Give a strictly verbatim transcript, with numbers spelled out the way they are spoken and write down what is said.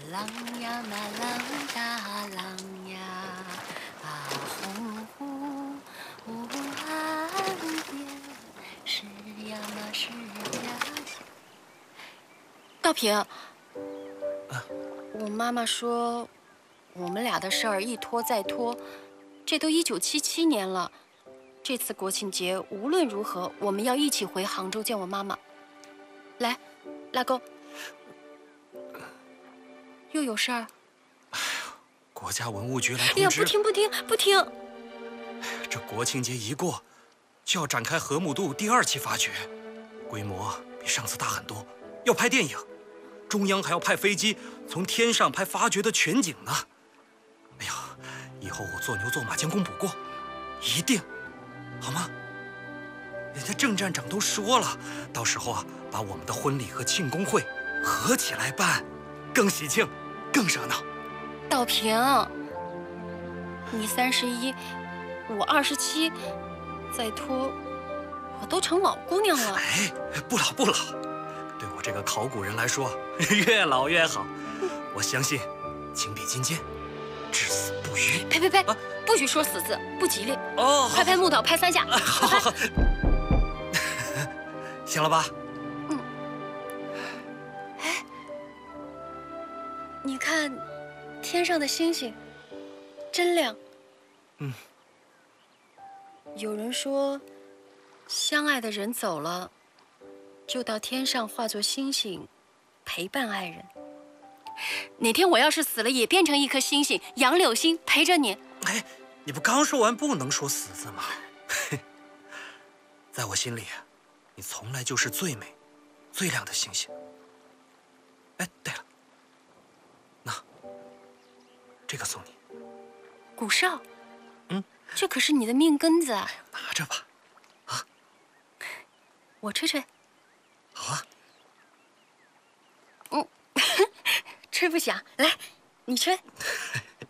浪呀嘛浪大浪呀，啊洪湖湖岸边，是呀嘛是呀。道平，啊、我妈妈说，我们俩的事儿一拖再拖，这都一九七七年了。这次国庆节无论如何，我们要一起回杭州见我妈妈。来，拉钩。又有事儿？ 哎呀，国家文物局来通知。 哎呀，不听不听不听！ 哎呀，这国庆节一过，就要展开河姆渡第二期发掘，规模比上次大很多，要拍电影，中央还要派飞机从天上拍发掘的全景呢。哎呀，以后我做牛做马将功补过，一定，好吗？人家郑站长都说了，到时候啊，把我们的婚礼和庆功会合起来办，更喜庆，更热闹。 道平，你三十一，我二十七，再拖，我都成老姑娘了。 哎，不老不老，对我这个考古人来说，越老越好。我相信，情比金坚，至死不渝。 呸呸呸！ 啊、 不许说死字，不吉利。 哦， 快拍木头，拍三下。 好好好。行了吧？ 嗯。哎，你看，天上的星星，真亮。 嗯。 有人说，相爱的人走了，就到天上化作星星，陪伴爱人。哪天我要是死了，也变成一颗星星，杨柳星陪着你。 哎，你不刚说完不能说死字吗？在我心里，你从来就是最美、最亮的星星。哎，对了，那这个送你。 古少， 嗯， 这可是你的命根子啊！ 哎呀，拿着吧，啊， 我吹吹。 好啊。 嗯，吹不响，来，你吹。